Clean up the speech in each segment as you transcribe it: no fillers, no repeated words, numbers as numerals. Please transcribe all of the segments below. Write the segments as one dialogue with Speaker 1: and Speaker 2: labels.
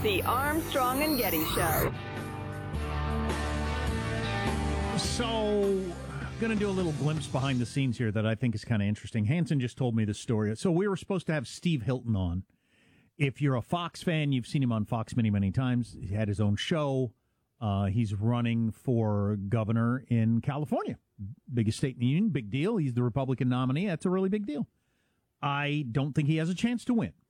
Speaker 1: The Armstrong and Getty Show.
Speaker 2: So, going to do a little glimpse behind the scenes here that I think is kind of interesting. Hanson just told me this story. So we were supposed to have Steve Hilton on. If you're a Fox fan, you've seen him on Fox many, many times. He had his own show. He's running for governor in California. Biggest state in the union, big deal. He's the Republican nominee. That's a really big deal. I don't think he has a chance to win.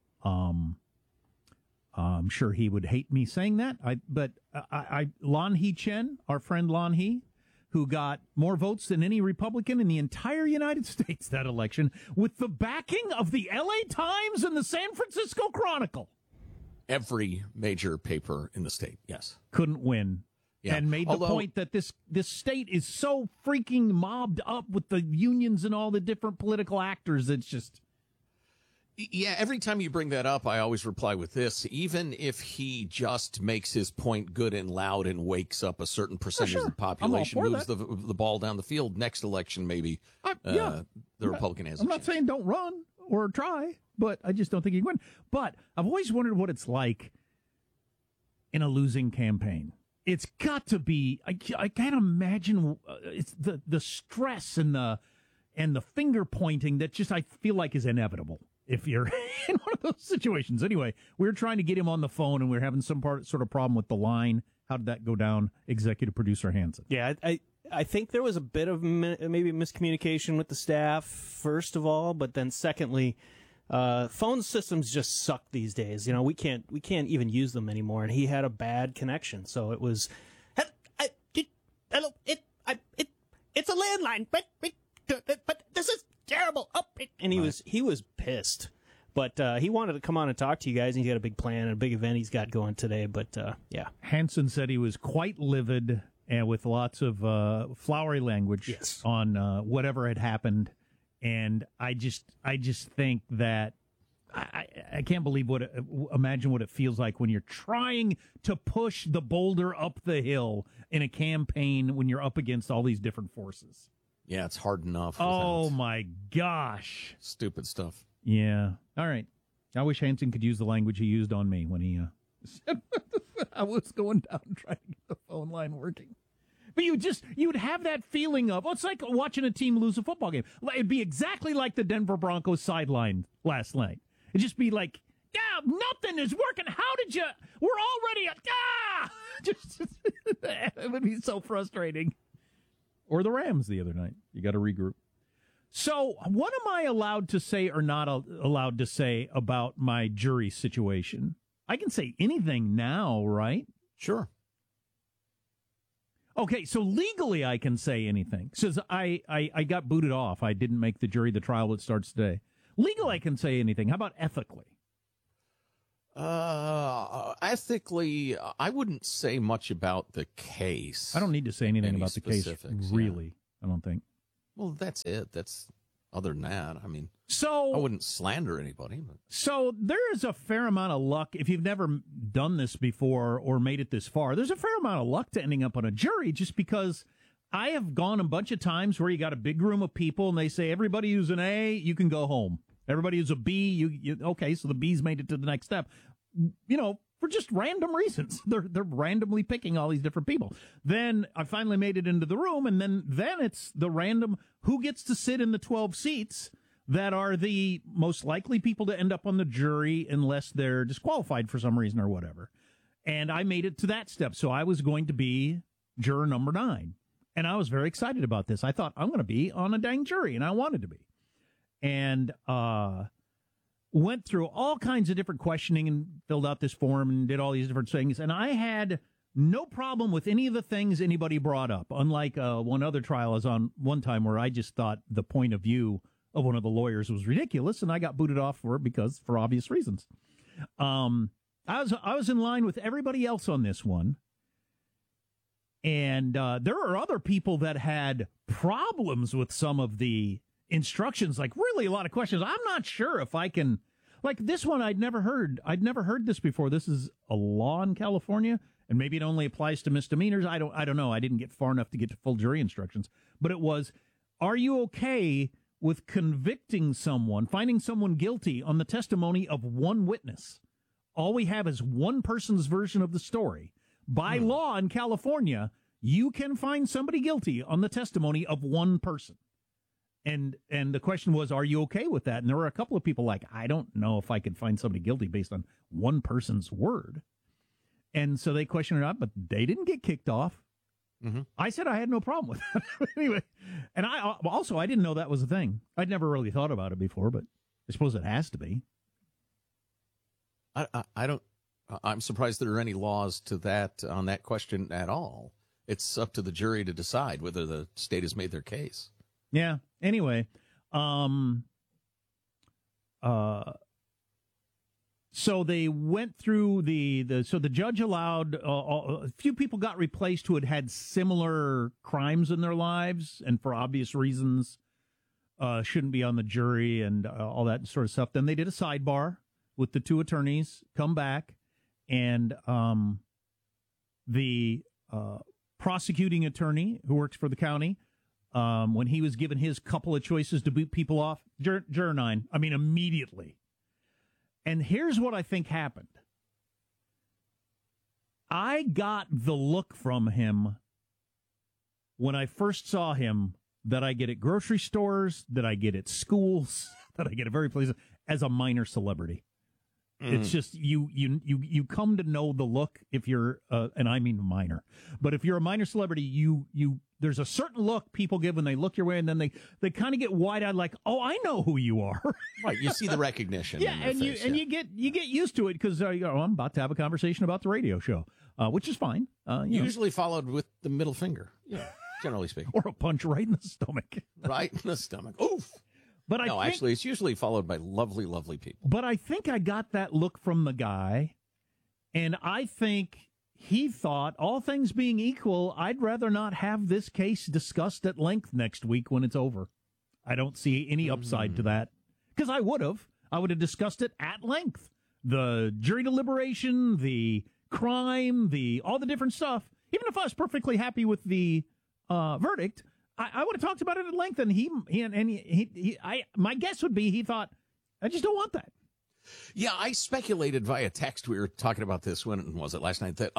Speaker 2: I'm sure he would hate me saying that. But Lan Hee Chen, our friend Lan Hee, who got more votes than any Republican in the entire United States that election, with the backing of the L.A. Times and the San Francisco Chronicle.
Speaker 3: Every major paper in the state, yes.
Speaker 2: Couldn't win. Yeah. And made the point that this state is so freaking mobbed up with the unions and all the different political actors. It's just...
Speaker 3: Yeah, every time you bring that up, I always reply with this. Even if he just makes his point good and loud and wakes up a certain percentage of the population, moves the ball down the field, next election maybe the Republican has a chance.
Speaker 2: I'm not saying don't run or try, but I just don't think he can win. But I've always wondered what it's like in a losing campaign. It's got to be, I can't imagine it's the stress and the finger pointing that just I feel like is inevitable if you're in one of those situations. Anyway, we were trying to get him on the phone, and we were having some sort of problem with the line. How did that go down, executive producer Hanson?
Speaker 4: Yeah, I think there was a bit of maybe miscommunication with the staff, first of all, but then secondly, phone systems just suck these days. You know, we can't even use them anymore, and he had a bad connection, so it was, hello, it's a landline, but this is terrible. And he was pissed, but he wanted to come on and talk to you guys. And he had a big plan and a big event he's got going today. But yeah,
Speaker 2: Hanson said he was quite livid and with lots of flowery language on whatever had happened. And I just think that I can't believe imagine what it feels like when you're trying to push the boulder up the hill in a campaign when you're up against all these different forces.
Speaker 3: Yeah, it's hard enough.
Speaker 2: Oh, my gosh.
Speaker 3: Stupid stuff.
Speaker 2: Yeah. All right. I wish Hanson could use the language he used on me when he said I was going down trying to get the phone line working. But you'd have that feeling of, it's like watching a team lose a football game. It'd be exactly like the Denver Broncos sideline last night. It'd just be like, yeah, nothing is working. How did you? We're already, it would be so frustrating. Or the Rams the other night. You got to regroup. So what am I allowed to say or not allowed to say about my jury situation? I can say anything now, right?
Speaker 3: Sure.
Speaker 2: Okay, so legally I can say anything. Says I got booted off. I didn't make the jury the trial that starts today. Legally I can say anything. How about ethically?
Speaker 3: Ethically, I wouldn't say much about the case.
Speaker 2: I don't need to say anything about the case, really. Yeah. I don't think.
Speaker 3: Well, that's it. Other than that, I mean,
Speaker 2: so
Speaker 3: I wouldn't slander anybody. But.
Speaker 2: So there is a fair amount of luck. If you've never done this before or made it this far, there's a fair amount of luck to ending up on a jury just because I have gone a bunch of times where you got a big room of people and they say, everybody who's an A, you can go home. Everybody who's a B, okay, so the B's made it to the next step. For just random reasons. They're randomly picking all these different people. Then I finally made it into the room, and then it's the random who gets to sit in the 12 seats that are the most likely people to end up on the jury unless they're disqualified for some reason or whatever. And I made it to that step, so I was going to be juror number 9. And I was very excited about this. I thought, I'm going to be on a dang jury, and I wanted to be. And went through all kinds of different questioning and filled out this form and did all these different things. And I had no problem with any of the things anybody brought up, unlike one other trial I was on one time where I just thought the point of view of one of the lawyers was ridiculous, and I got booted off for it for obvious reasons. I was in line with everybody else on this one. And there are other people that had problems with some of the instructions, like really a lot of questions. I'm not sure if I can, like this one I'd never heard this before. This is a law in California, and maybe it only applies to misdemeanors. I don't know. I didn't get far enough to get to full jury instructions, but it was, are you okay with convicting someone, finding someone guilty on the testimony of one witness? all we have is one person's version of the story. By law in California, you can find somebody guilty on the testimony of one person. And the question was, are you okay with that? And there were a couple of people like, I don't know if I could find somebody guilty based on one person's word. And so they questioned it out, but they didn't get kicked off. Mm-hmm. I said I had no problem with that. Anyway, and I didn't know that was a thing. I'd never really thought about it before, but I suppose it has to be.
Speaker 3: I'm surprised there are any laws to that on that question at all. It's up to the jury to decide whether the state has made their case.
Speaker 2: Yeah. Anyway, so they went through so the judge allowed a few people got replaced who had similar crimes in their lives and for obvious reasons shouldn't be on the jury and all that sort of stuff. Then they did a sidebar with the two attorneys, come back, and the prosecuting attorney who works for the county, when he was given his couple of choices to boot people off, juror 9, immediately. And here's what I think happened. I got the look from him when I first saw him that I get at grocery stores, that I get at schools, that I get at various places as a minor celebrity. It's just you come to know the look if you're and I mean minor, but if you're a minor celebrity, you there's a certain look people give when they look your way, and then they kind of get wide-eyed, like, oh, I know who you are.
Speaker 3: Right, you see the recognition.
Speaker 2: Yeah,
Speaker 3: in your face,
Speaker 2: you get used to it because I'm about to have a conversation about the radio show, which is fine.
Speaker 3: Usually followed with the middle finger. Yeah, generally speaking,
Speaker 2: or a punch right in the stomach.
Speaker 3: Right in the stomach. Oof.
Speaker 2: But
Speaker 3: actually, it's usually followed by lovely, lovely people.
Speaker 2: But I think I got that look from the guy, and I think he thought, all things being equal, I'd rather not have this case discussed at length next week when it's over. I don't see any upside to that, because I would have discussed it at length. The jury deliberation, the crime, all the different stuff. Even if I was perfectly happy with the verdict, I would have talked about it at length, and my guess would be he thought, I just don't want that.
Speaker 3: Yeah, I speculated via text. We were talking about this when was it last night that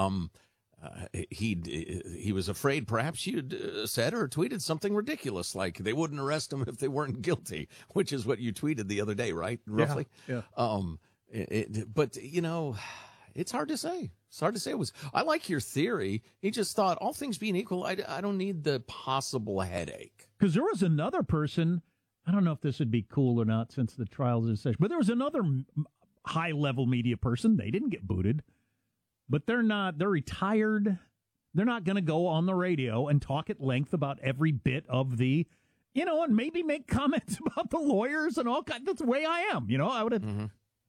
Speaker 3: he was afraid perhaps you'd said or tweeted something ridiculous like they wouldn't arrest him if they weren't guilty, which is what you tweeted the other day, right? Roughly.
Speaker 2: Yeah.
Speaker 3: But it's hard to say. It's hard to say. I like your theory. He just thought, all things being equal, I don't need the possible headache.
Speaker 2: Because there was another person, I don't know if this would be cool or not since the trials are such, but there was another high-level media person. They didn't get booted, but they're retired. They're not going to go on the radio and talk at length about every bit of the, and maybe make comments about the lawyers and all kinds. That's the way I am. I would have... Mm-hmm.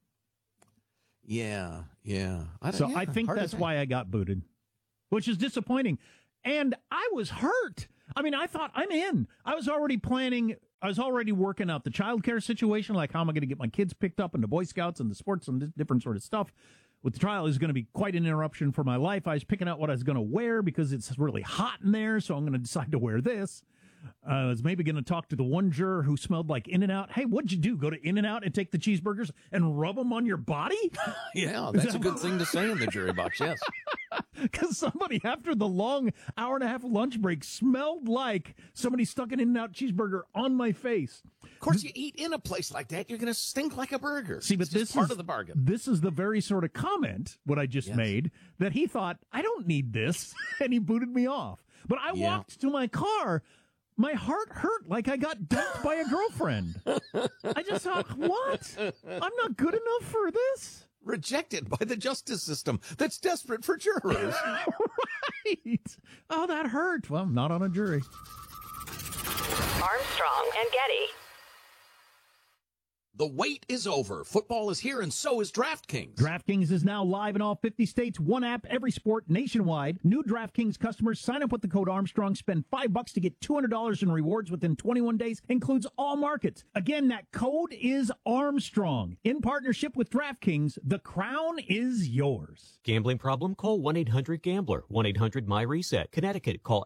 Speaker 3: Yeah.
Speaker 2: I think that's why I got booted, which is disappointing. And I was hurt. I mean, I thought I'm in. I was already working out the childcare situation, like how am I going to get my kids picked up into Boy Scouts and the sports and different sort of stuff. With the trial, is going to be quite an interruption for my life. I was picking out what I was going to wear because it's really hot in there, so I'm going to decide to wear this. I was maybe going to talk to the one juror who smelled like In-N-Out. Hey, what'd you do? Go to In-N-Out and take the cheeseburgers and rub them on your body?
Speaker 3: Yeah, that's a good thing to say in the jury box, yes.
Speaker 2: Because somebody, after the long hour-and-a-half lunch break, smelled like somebody stuck an In-N-Out cheeseburger on my face.
Speaker 3: Of course, you eat in a place like that, you're going to stink like a burger.
Speaker 2: See, but this is
Speaker 3: part of the bargain.
Speaker 2: This is the very sort of comment, what I just made, that he thought, I don't need this, and he booted me off. But I walked to my car. My heart hurt like I got dumped by a girlfriend. I just thought, what? I'm not good enough for this?
Speaker 3: Rejected by the justice system that's desperate for jurors.
Speaker 2: Right. Oh, that hurt. Well, I'm not on a jury.
Speaker 1: Armstrong and Getty.
Speaker 3: The wait is over. Football is here, and so is DraftKings.
Speaker 2: DraftKings is now live in all 50 states. One app, every sport, nationwide. New DraftKings customers sign up with the code Armstrong. Spend $5 to get $200 in rewards within 21 days. Includes all markets. Again, that code is Armstrong. In partnership with DraftKings, the crown is yours.
Speaker 5: Gambling problem? Call 1-800-GAMBLER. 1-800-MY-RESET. Connecticut, call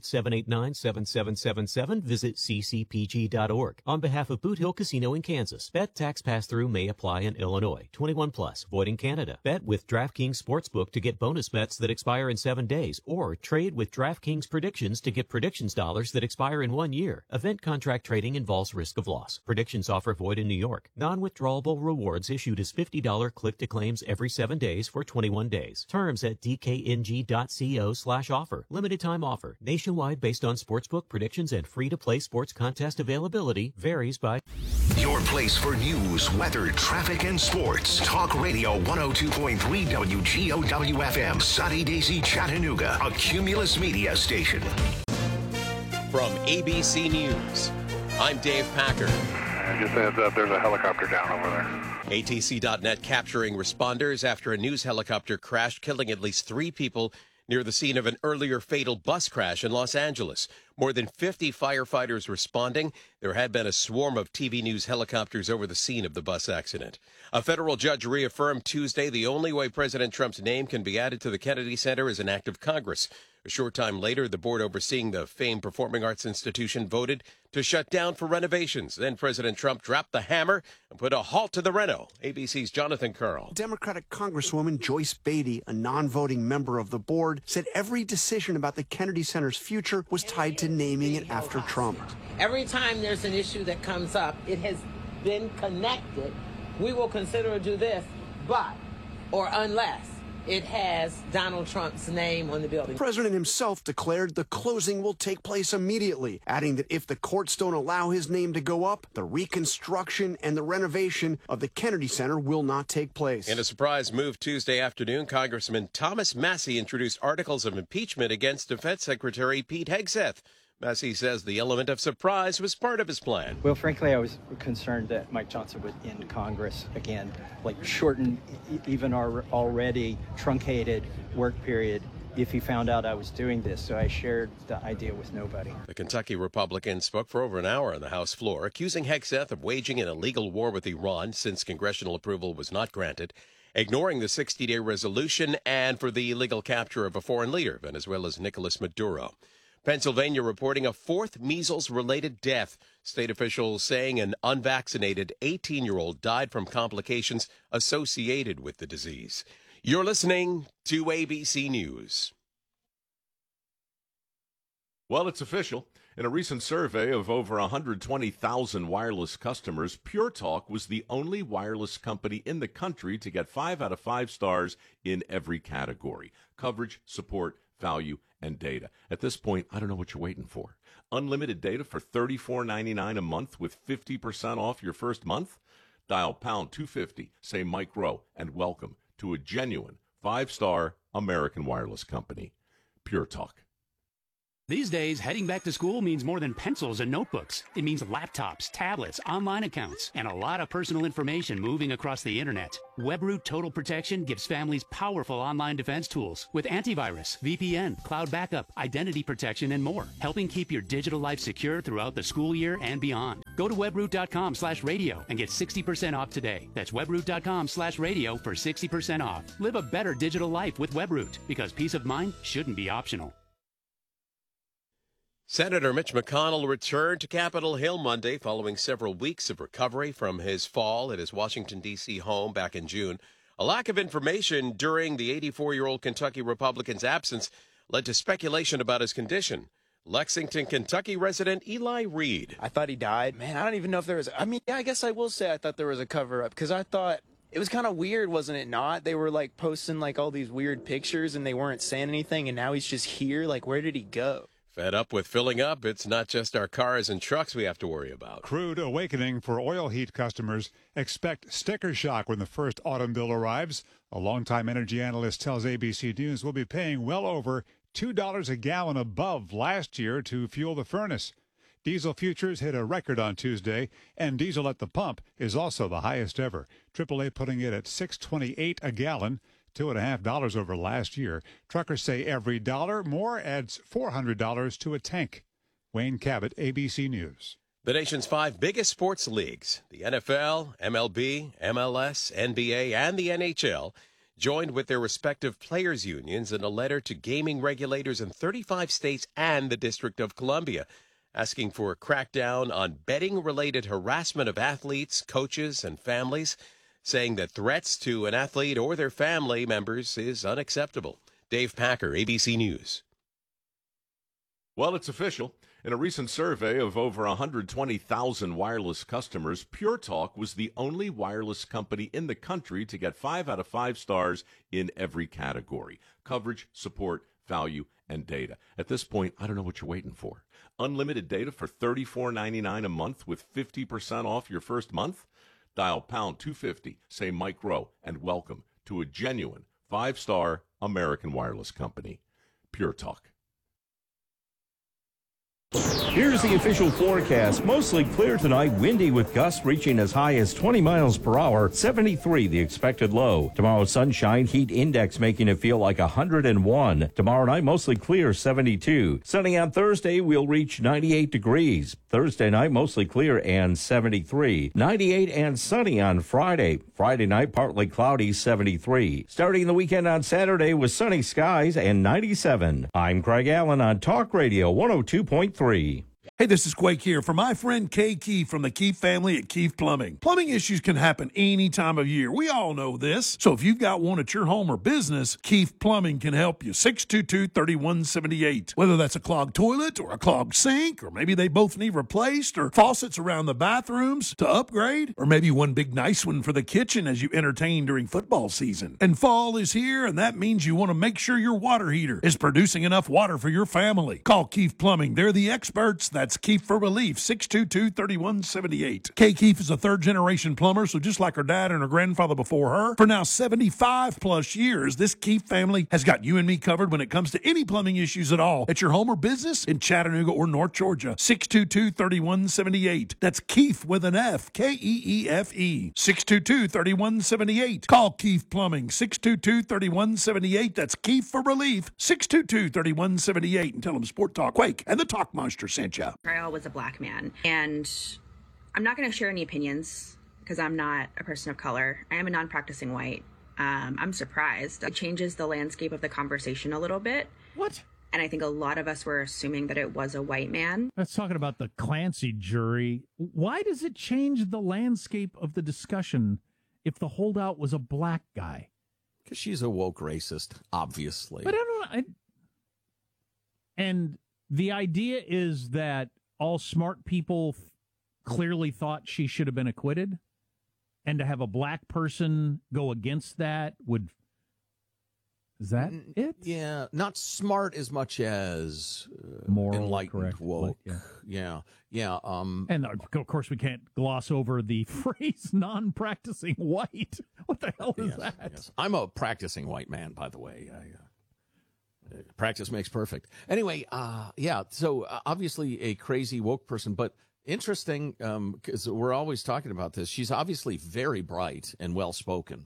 Speaker 5: 888-789-7777. Visit ccpg.org. On behalf of Boot Hill Casino in Kansas. Bet tax pass-through may apply in Illinois. 21 plus, void in Canada. Bet with DraftKings Sportsbook to get bonus bets that expire in 7 days, or trade with DraftKings Predictions to get predictions dollars that expire in 1 year. Event contract trading involves risk of loss. Predictions offer void in New York. Non-withdrawable rewards issued as $50 click-to-claims every 7 days for 21 days. Terms at dkng.co/offer. Limited time offer. Nationwide based on sportsbook predictions and free-to-play sports contest availability. Varies by...
Speaker 6: Your place for news, weather, traffic, and sports. Talk Radio 102.3 WGOW-FM. Sunny Daisy, Chattanooga. A Cumulus Media station.
Speaker 7: From ABC News, I'm Dave Packer.
Speaker 8: Just a heads up, there's a helicopter down over there.
Speaker 7: ATC.net capturing responders after a news helicopter crashed, killing at least 3 people near the scene of an earlier fatal bus crash in Los Angeles. More than 50 firefighters responding. There had been a swarm of TV news helicopters over the scene of the bus accident. A federal judge reaffirmed Tuesday the only way President Trump's name can be added to the Kennedy Center is an act of Congress. A short time later, the board overseeing the famed performing arts institution voted to shut down for renovations. Then President Trump dropped the hammer and put a halt to the reno. ABC's Jonathan Curl.
Speaker 9: Democratic Congresswoman Joyce Beatty, a non-voting member of the board, said every decision about the Kennedy Center's future was tied to naming it after Trump.
Speaker 10: Every time there's an issue that comes up, it has been connected. We will consider to do this, but, or unless, it has Donald Trump's name on the building.
Speaker 9: The president himself declared the closing will take place immediately, adding that if the courts don't allow his name to go up, the reconstruction and the renovation of the Kennedy Center will not take place.
Speaker 7: In a surprise move Tuesday afternoon, Congressman Thomas Massie introduced articles of impeachment against Defense Secretary Pete Hegseth. Massie says the element of surprise was part of his plan.
Speaker 11: Well, frankly, I was concerned that Mike Johnson would end Congress again, like shorten even our already truncated work period if he found out I was doing this. So I shared the idea with nobody.
Speaker 7: The Kentucky Republican spoke for over an hour on the House floor, accusing Hegseth of waging an illegal war with Iran since congressional approval was not granted, ignoring the 60-day resolution, and for the illegal capture of a foreign leader, Venezuela's Nicolas Maduro. Pennsylvania reporting a 4th measles-related death. State officials saying an unvaccinated 18-year-old died from complications associated with the disease. You're listening to ABC News.
Speaker 12: Well, it's official. In a recent survey of over 120,000 wireless customers, Pure Talk was the only wireless company in the country to get 5 out of 5 stars in every category: coverage, support, value, and data. At this point, I don't know what you're waiting for. Unlimited data for $34.99 a month with 50% off your first month? Dial pound 250, say Mike Rowe, and welcome to a genuine 5-star American wireless company. Pure Talk.
Speaker 13: These days, heading back to school means more than pencils and notebooks. It means laptops, tablets, online accounts, and a lot of personal information moving across the internet. WebRoot Total Protection gives families powerful online defense tools with antivirus, VPN, cloud backup, identity protection, and more, helping keep your digital life secure throughout the school year and beyond. Go to webroot.com/radio and get 60% off today. That's webroot.com/radio for 60% off. Live a better digital life with WebRoot, because peace of mind shouldn't be optional.
Speaker 7: Senator Mitch McConnell returned to Capitol Hill Monday following several weeks of recovery from his fall at his Washington, D.C. home back in June. A lack of information during the 84-year-old Kentucky Republican's absence led to speculation about his condition. Lexington, Kentucky resident Eli Reed.
Speaker 14: I thought he died. Man, I don't even know if there was... I guess I will say I thought there was a cover-up, because I thought... It was kind of weird, wasn't it not? They were, posting, all these weird pictures, and they weren't saying anything, and now he's just here? Where did he go?
Speaker 7: Fed up with filling up, it's not just our cars and trucks we have to worry about.
Speaker 15: Crude awakening for oil heat customers. Expect sticker shock when the first autumn bill arrives. A longtime energy analyst tells ABC News we'll be paying well over $2 a gallon above last year to fuel the furnace. Diesel futures hit a record on Tuesday, and diesel at the pump is also the highest ever. AAA putting it at $6.28 a gallon. $2.50 over last year. Truckers say every dollar more adds $400 to a tank. Wayne Cabot, ABC News.
Speaker 7: The nation's 5 biggest sports leagues, the NFL, MLB, MLS, NBA, and the NHL, joined with their respective players' unions in a letter to gaming regulators in 35 states and the District of Columbia, asking for a crackdown on betting-related harassment of athletes, coaches, and families, saying that threats to an athlete or their family members is unacceptable. Dave Packer, ABC News.
Speaker 12: Well, it's official. In a recent survey of over 120,000 wireless customers, Pure Talk was the only wireless company in the country to get 5 out of 5 stars in every category: coverage, support, value, and data. At this point, I don't know what you're waiting for. Unlimited data for $34.99 a month with 50% off your first month? Dial pound 250, say Mike Rowe, and welcome to a genuine 5-star American wireless company. Pure Talk.
Speaker 16: Here's the official forecast. Mostly clear tonight, windy with gusts reaching as high as 20 miles per hour, 73 the expected low. Tomorrow, sunshine, heat index making it feel like 101. Tomorrow night, mostly clear, 72. Sunny on Thursday, we'll reach 98 degrees. Thursday night, mostly clear and 73. 98 and sunny on Friday. Friday night, partly cloudy, 73. Starting the weekend on Saturday with sunny skies and 97. I'm Craig Allen on Talk Radio 102.3.
Speaker 17: Hey, this is Quake here for my friend Kay Keefe from the Keefe family at Keefe Plumbing. Plumbing issues can happen any time of year. We all know this. So if you've got one at your home or business, Keefe Plumbing can help you. 622-3178. Whether that's a clogged toilet or a clogged sink, or maybe they both need replaced, or faucets around the bathrooms to upgrade, or maybe one big nice one for the kitchen as you entertain during football season. And fall is here, and that means you want to make sure your water heater is producing enough water for your family. Call Keefe Plumbing. They're the experts. That's Keefe for Relief, 622-3178. Kay Keefe is a third-generation plumber, so just like her dad and her grandfather before her, for now 75-plus years, this Keefe family has got you and me covered when it comes to any plumbing issues at all at your home or business in Chattanooga or North Georgia. 622-3178. That's Keefe with an F, K-E-E-F-E. 622-3178. Call Keefe Plumbing, 622-3178. That's Keefe for Relief, 622-3178. And tell them Sport Talk Quake and the Talk Monster sent you.
Speaker 18: Trial was a black man, and I'm not going to share any opinions because I'm not a person of color. I am a non-practicing white. I'm surprised. It changes the landscape of the conversation a little bit.
Speaker 2: What?
Speaker 18: And I think a lot of us were assuming that it was a white man.
Speaker 2: Let's talk about the Clancy jury. Why does it change the landscape of the discussion if the holdout was a black guy?
Speaker 3: Because she's a woke racist, obviously.
Speaker 2: But I don't know. And the idea is that all smart people clearly thought she should have been acquitted, and to have a black person go against that would... Is that it?
Speaker 3: Yeah, not smart as much as
Speaker 2: moral,
Speaker 3: enlightened,
Speaker 2: correct,
Speaker 3: woke.
Speaker 2: Yeah.
Speaker 3: And
Speaker 2: of course, we can't gloss over the phrase "non-practicing white." What the hell is that?
Speaker 3: Yes. I'm a practicing white man, by the way. Practice makes perfect. Anyway, so obviously a crazy woke person, but interesting because we're always talking about this. She's obviously very bright and well-spoken.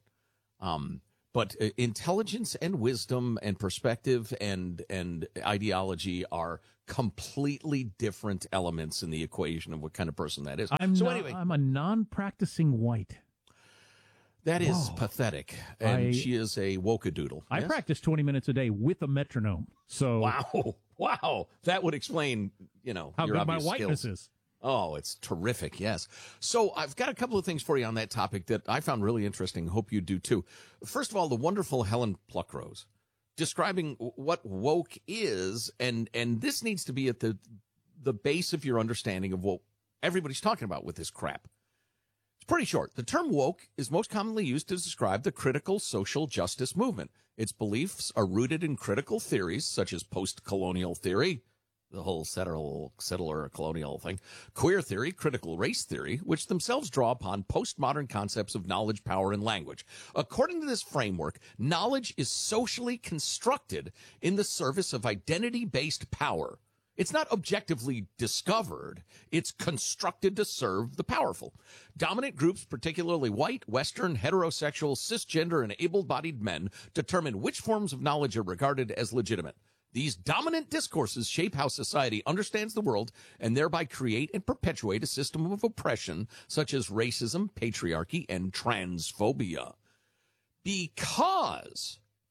Speaker 3: But intelligence and wisdom and perspective and ideology are completely different elements in the equation of what kind of person that is.
Speaker 2: I'm a non-practicing white.
Speaker 3: That is pathetic. And she is a woke-a-doodle.
Speaker 2: I practice 20 minutes a day with a metronome. So
Speaker 3: Wow. That would explain,
Speaker 2: how
Speaker 3: your
Speaker 2: good my
Speaker 3: obvious
Speaker 2: whiteness
Speaker 3: skills.
Speaker 2: is.
Speaker 3: Oh, it's terrific, yes. So I've got a couple of things for you on that topic that I found really interesting. Hope you do, too. First of all, the wonderful Helen Pluckrose describing what woke is, and this needs to be at the base of your understanding of what everybody's talking about with this crap. It's pretty short. The term woke is most commonly used to describe the critical social justice movement. Its beliefs are rooted in critical theories such as post-colonial theory, the whole settler colonial thing, queer theory, critical race theory, which themselves draw upon postmodern concepts of knowledge, power, and language. According to this framework, knowledge is socially constructed in the service of identity-based power. It's not objectively discovered. It's constructed to serve the powerful. Dominant groups, particularly white, Western, heterosexual, cisgender, and able-bodied men, determine which forms of knowledge are regarded as legitimate. These dominant discourses shape how society understands the world and thereby create and perpetuate a system of oppression such as racism, patriarchy, and transphobia. Because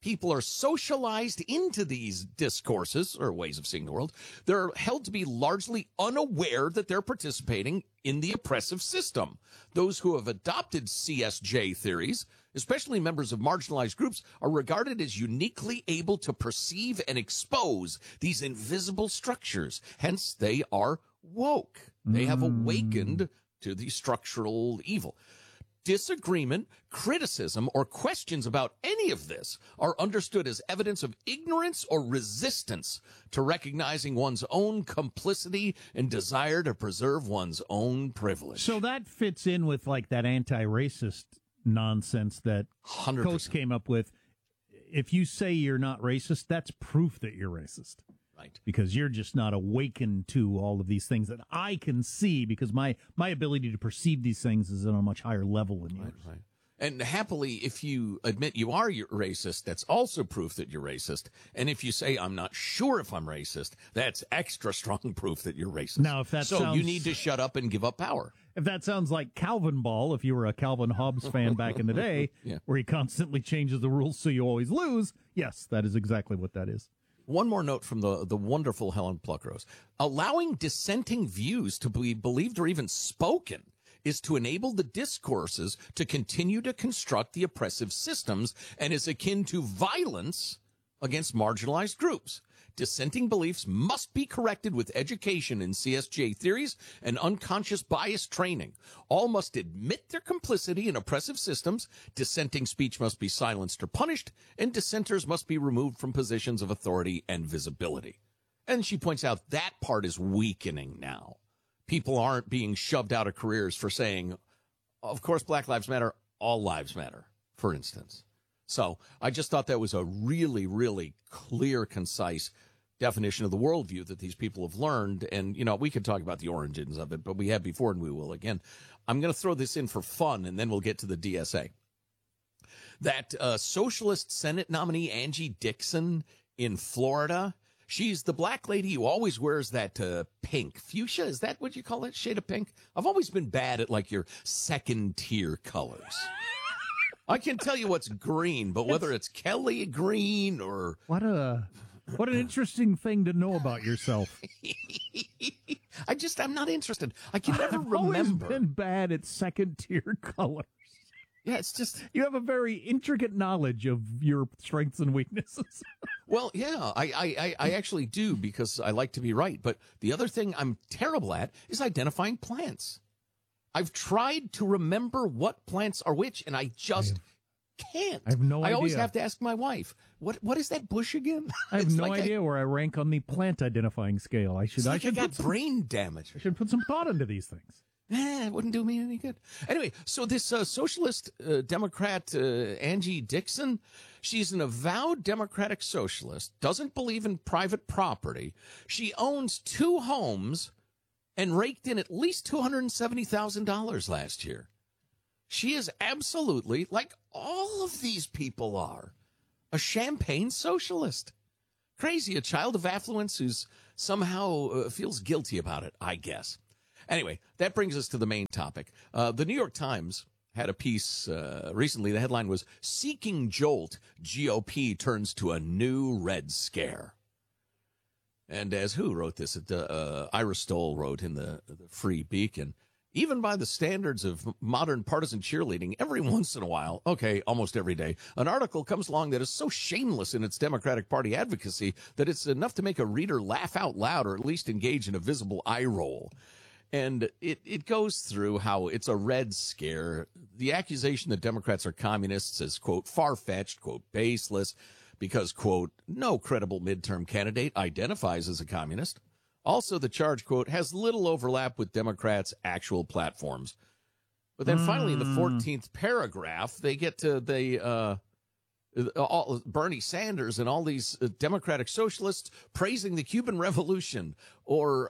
Speaker 3: people are socialized into these discourses or ways of seeing the world. They're held to be largely unaware that they're participating in the oppressive system. Those who have adopted CSJ theories, especially members of marginalized groups, are regarded as uniquely able to perceive and expose these invisible structures. Hence, they are woke. They have awakened to the structural evil. Disagreement, criticism, or questions about any of this are understood as evidence of ignorance or resistance to recognizing one's own complicity and desire to preserve one's own privilege.
Speaker 2: So that fits in with like that anti-racist nonsense that
Speaker 3: 100%.
Speaker 2: Coase came up with. If you say you're not racist, that's proof that you're racist.
Speaker 3: Right.
Speaker 2: Because you're just not awakened to all of these things that I can see, because my ability to perceive these things is on a much higher level than yours.
Speaker 3: Right. And happily, if you admit you are racist, that's also proof that you're racist. And if you say, I'm not sure if I'm racist, that's extra strong proof that you're racist.
Speaker 2: Now, if that
Speaker 3: so you need to shut up and give up power.
Speaker 2: If that sounds like Calvin Ball, if you were a Calvin Hobbes fan back in the day,
Speaker 3: yeah.
Speaker 2: where he constantly changes the rules so you always lose, yes, that is exactly what that is.
Speaker 3: One more note from the wonderful Helen Pluckrose. Allowing dissenting views to be believed or even spoken is to enable the discourses to continue to construct the oppressive systems and is akin to violence against marginalized groups. Dissenting beliefs must be corrected with education in CSJ theories and unconscious bias training. All must admit their complicity in oppressive systems. Dissenting speech must be silenced or punished, and dissenters must be removed from positions of authority and visibility. And she points out that part is weakening now. People aren't being shoved out of careers for saying, of course, Black Lives Matter, all lives matter, for instance. So I just thought that was a really, really clear, concise definition of the worldview that these people have learned. And, you know, we could talk about the origins of it, but we have before and we will again. I'm going to throw this in for fun, and then we'll get to the DSA. That socialist Senate nominee Angie Dixon in Florida, she's the black lady who always wears that pink. Fuchsia, is that what you call it? Shade of pink? I've always been bad at, like, your second-tier colors. I can tell you what's green, but whether it's Kelly green or...
Speaker 2: What an interesting thing to know about yourself.
Speaker 3: I'm not interested. I can never remember.
Speaker 2: I've always been bad at second-tier colors.
Speaker 3: Yeah, it's just...
Speaker 2: You have a very intricate knowledge of your strengths and weaknesses.
Speaker 3: Well, yeah, I actually do, because I like to be right. But the other thing I'm terrible at is identifying plants. I've tried to remember what plants are which, and I just can't.
Speaker 2: I have no idea.
Speaker 3: I always have to ask my wife, what is that bush again?
Speaker 2: I have no idea where I rank on the plant identifying scale. I should
Speaker 3: got brain damage.
Speaker 2: I should put some thought into these things.
Speaker 3: It wouldn't do me any good. Anyway, so this socialist Democrat, Angie Dixon, she's an avowed Democratic socialist, doesn't believe in private property. She owns 2 homes and raked in at least $270,000 last year. She is absolutely, like all of these people are, a champagne socialist. Crazy, a child of affluence who's somehow feels guilty about it, I guess. Anyway, that brings us to the main topic. The New York Times had a piece recently. The headline was, "Seeking Jolt, GOP turns to a new Red Scare." And as who wrote this? Ira Stoll wrote in the Free Beacon. Even by the standards of modern partisan cheerleading, every once in a while, okay, almost every day, an article comes along that is so shameless in its Democratic Party advocacy that it's enough to make a reader laugh out loud or at least engage in a visible eye roll. And it goes through how it's a Red Scare. The accusation that Democrats are communists is, quote, far-fetched, quote, baseless, because, quote, no credible midterm candidate identifies as a communist. Also, the charge, quote, has little overlap with Democrats' actual platforms. But then finally, in the 14th paragraph, they get to Bernie Sanders and all these Democratic socialists praising the Cuban Revolution, or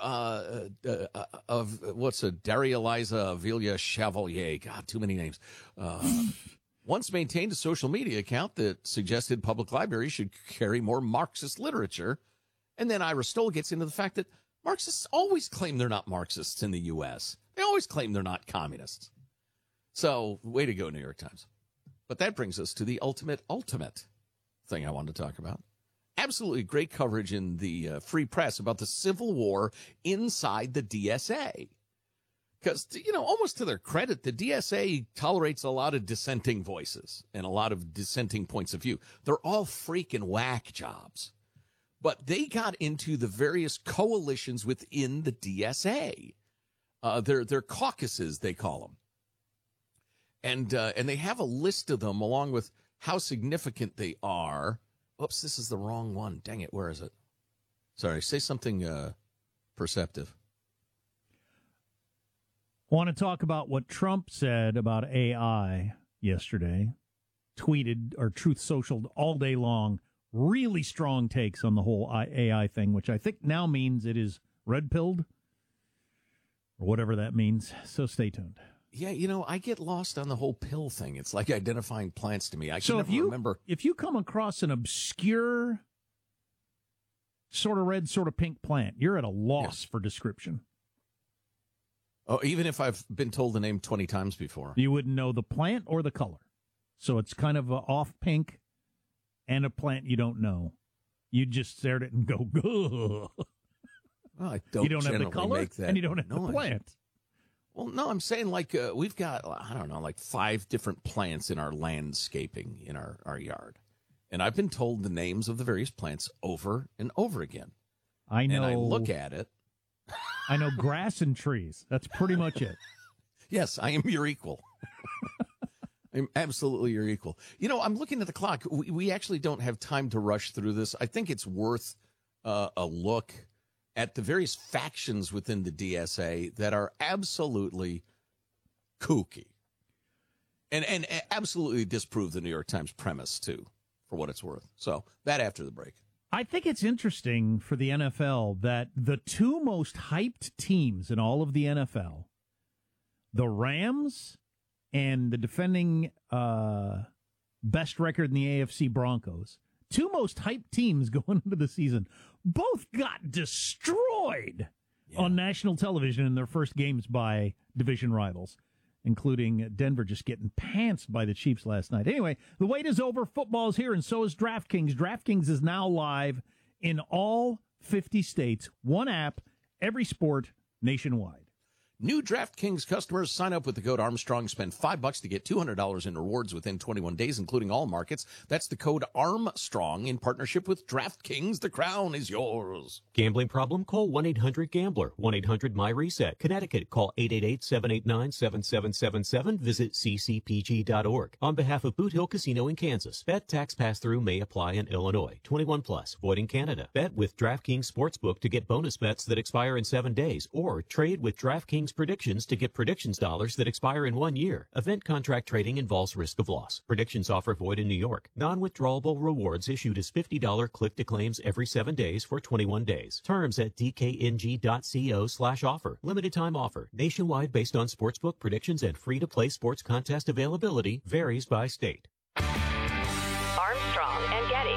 Speaker 3: Daria Eliza Avila Chevalier. God, too many names. Once maintained a social media account that suggested public libraries should carry more Marxist literature. And then Ira Stoll gets into the fact that Marxists always claim they're not Marxists in the U.S. They always claim they're not communists. So, way to go, New York Times. But that brings us to the ultimate thing I wanted to talk about. Absolutely great coverage in the Free Press about the civil war inside the DSA. Because, almost to their credit, the DSA tolerates a lot of dissenting voices and a lot of dissenting points of view. They're all freaking whack jobs. But they got into the various coalitions within the DSA. They're caucuses, they call them. And they have a list of them along with how significant they are. Oops, this is the wrong one. Dang it, where is it? Sorry, say something perceptive.
Speaker 2: I want to talk about what Trump said about AI yesterday. Tweeted or Truth Socialed all day long. Really strong takes on the whole AI thing, which I think now means it is red-pilled or whatever that means. So stay tuned.
Speaker 3: Yeah, I get lost on the whole pill thing. It's like identifying plants to me. I can never remember.
Speaker 2: If you come across an obscure sort of red, sort of pink plant, you're at a loss for description.
Speaker 3: Oh, even if I've been told the name 20 times before.
Speaker 2: You wouldn't know the plant or the color. So it's kind of off pink and a plant you don't know. You just stare at it and go, ugh.
Speaker 3: Well, I don't
Speaker 2: you don't have the color
Speaker 3: make that
Speaker 2: and you don't have
Speaker 3: noise.
Speaker 2: the plant.
Speaker 3: Well, no, I'm saying we've got, 5 different plants in our landscaping in our yard. And I've been told the names of the various plants over and over again.
Speaker 2: I know.
Speaker 3: And I look at it.
Speaker 2: I know grass and trees. That's pretty much it.
Speaker 3: Yes, I am your equal. I'm absolutely your equal. I'm looking at the clock. We actually don't have time to rush through this. I think it's worth a look at the various factions within the DSA that are absolutely kooky and absolutely disprove the New York Times premise, too, for what it's worth. So that after the break.
Speaker 2: I think it's interesting for the NFL that the two most hyped teams in all of the NFL, the Rams and the defending best record in the AFC Broncos, two most hyped teams going into the season, both got destroyed on national television in their first games by division rivals, including Denver just getting pantsed by the Chiefs last night. Anyway, the wait is over. Football's here, and so is DraftKings. DraftKings is now live in all 50 states. One app, every sport, nationwide.
Speaker 3: New DraftKings customers sign up with the code Armstrong. Spend $5 to get $200 in rewards within 21 days, including all markets. That's the code Armstrong in partnership with DraftKings. The crown is yours.
Speaker 5: Gambling problem? Call 1-800-GAMBLER. 1-800-MY-RESET. Connecticut, call 888-789-7777. Visit ccpg.org. On behalf of Boot Hill Casino in Kansas, bet tax pass-through may apply in Illinois. 21 plus. Void in Canada. Bet with DraftKings Sportsbook to get bonus bets that expire in 7 days, or trade with DraftKings Predictions to get predictions dollars that expire in 1 year. Event contract trading involves risk of loss. Predictions offer void in New York. Non-withdrawable rewards issued as $50 click-to-claims every 7 days for 21 days. Terms at dkng.co/offer. Limited time offer. Nationwide based on sportsbook predictions and free-to-play sports contest availability. Varies by state.
Speaker 1: Armstrong and Getty.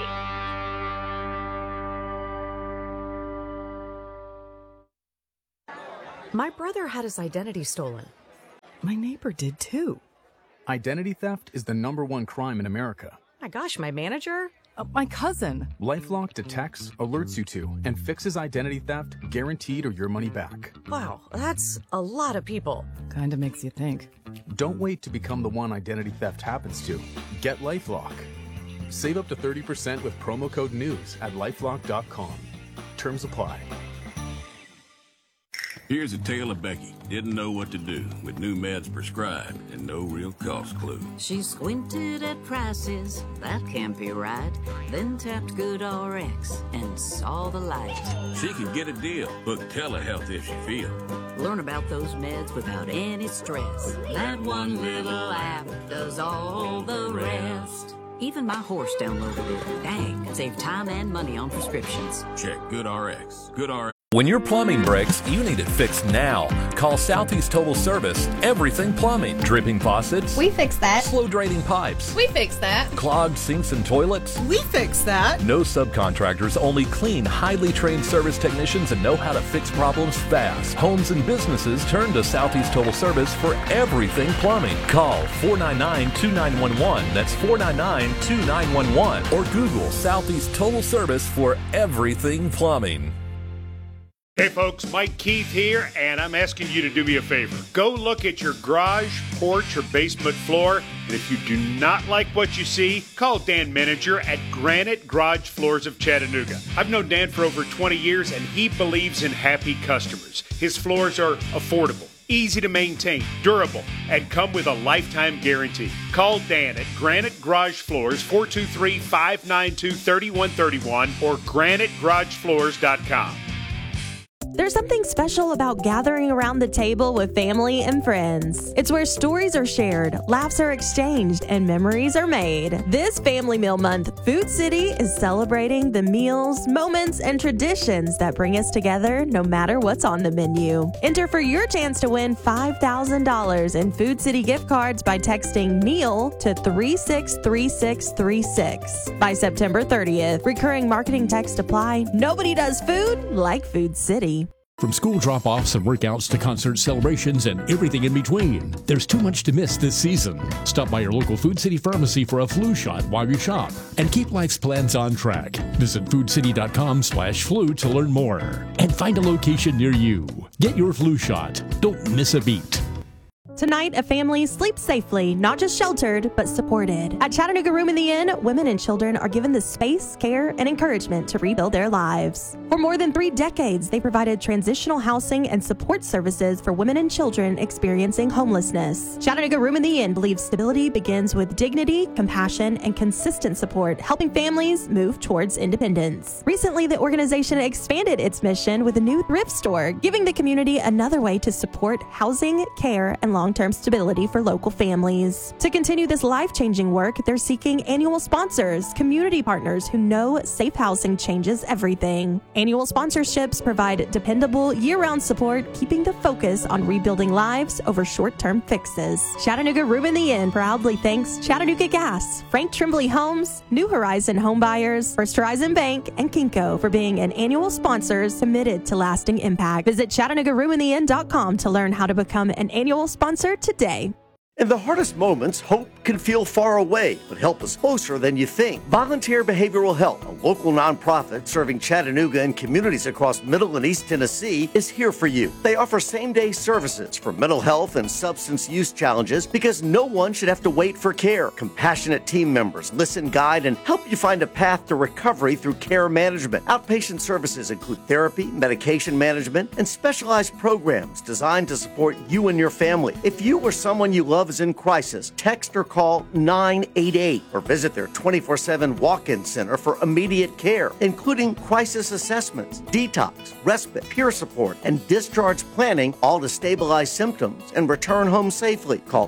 Speaker 19: My brother had his identity stolen. My neighbor did too.
Speaker 20: Identity theft is the #1 crime in America.
Speaker 19: My gosh, my manager? My cousin.
Speaker 20: LifeLock detects, alerts you to, and fixes identity theft guaranteed or your money back.
Speaker 19: Wow, that's a lot of people. Kinda makes you think.
Speaker 20: Don't wait to become the one identity theft happens to. Get LifeLock. Save up to 30% with promo code NEWS at LifeLock.com. Terms apply.
Speaker 21: Here's a tale of Becky. Didn't know what to do with new meds prescribed and no real cost clue.
Speaker 22: She squinted at prices, that can't be right. Then tapped GoodRx and saw the light.
Speaker 21: She can get a deal. Book telehealth if she feels.
Speaker 22: Learn about those meds without any stress. That one little app does all the rest. Even my horse downloaded it. Dang, save time and money on prescriptions.
Speaker 21: Check GoodRx. GoodRx.
Speaker 4: When your plumbing breaks, you need it fixed now. Call Southeast Total Service. Everything plumbing. Dripping faucets.
Speaker 6: We fix that.
Speaker 4: Slow draining pipes.
Speaker 6: We fix that.
Speaker 4: Clogged sinks and toilets.
Speaker 6: We fix that.
Speaker 4: No subcontractors, only clean, highly trained service technicians and know how to fix problems fast. Homes and businesses turn to Southeast Total Service for everything plumbing. Call 499-2911. That's 499-2911. Or Google Southeast Total Service for everything plumbing.
Speaker 23: Hey folks, Mike Keith here, and I'm asking you to do me a favor. Go look at your garage, porch, or basement floor, and if you do not like what you see, call Dan Menninger at Granite Garage Floors of Chattanooga. I've known Dan for over 20 years, and he believes in happy customers. His floors are affordable, easy to maintain, durable, and come with a lifetime guarantee. Call Dan at Granite Garage Floors, 423-592-3131 or granitegaragefloors.com.
Speaker 24: There's something special about gathering around the table with family and friends. It's where stories are shared, laughs are exchanged, and memories are made. This Family Meal Month, Food City is celebrating the meals, moments, and traditions that bring us together no matter what's on the menu. Enter for your chance to win $5,000 in Food City gift cards by texting meal to 363636 by September 30th. Recurring marketing text apply. Nobody does food like Food City.
Speaker 25: From school drop-offs and workouts to concert celebrations and everything in between, there's too much to miss this season. Stop by your local Food City pharmacy for a flu shot while you shop and keep life's plans on track. Visit foodcity.com/flu to learn more and find a location near you. Get your flu shot. Don't miss a beat.
Speaker 24: Tonight, a family sleeps safely, not just sheltered, but supported. At Chattanooga Room in the Inn, women and children are given the space, care, and encouragement to rebuild their lives. For more than 3 decades, they provided transitional housing and support services for women and children experiencing homelessness. Chattanooga Room in the Inn believes stability begins with dignity, compassion, and consistent support, helping families move towards independence. Recently, the organization expanded its mission with a new thrift store, giving the community another way to support housing, care, and long-term stability for local families. To continue this life-changing work, they're seeking annual sponsors, community partners who know safe housing changes everything. Annual sponsorships provide dependable, year-round support, keeping the focus on rebuilding lives over short-term fixes. Chattanooga Room in the Inn proudly thanks Chattanooga Gas, Frank Tremblay Homes, New Horizon Home Buyers, First Horizon Bank, and Kinko for being an annual sponsors committed to lasting impact. Visit ChattanoogaRoomInTheInn.com to learn how to become an annual sponsor today.
Speaker 26: In the hardest moments, hope can feel far away, but help is closer than you think. Volunteer Behavioral Health, a local nonprofit serving Chattanooga and communities across Middle and East Tennessee, is here for you. They offer same-day services for mental health and substance use challenges because no one should have to wait for care. Compassionate team members listen, guide, and help you find a path to recovery through care management. Outpatient services include therapy, medication management, and specialized programs designed to support you and your family. If you or someone you love is in crisis, text or call 988 or visit their 24/7 walk-in center for immediate care, including crisis assessments, detox, respite, peer support, and discharge planning, all to stabilize symptoms and return home safely. Call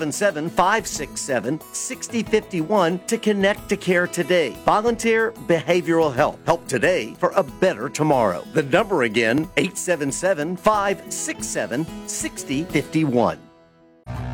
Speaker 26: 877-567-6051 to connect to care today. Volunteer Behavioral Health. Help today for a better tomorrow. The number again, 877-567-6051.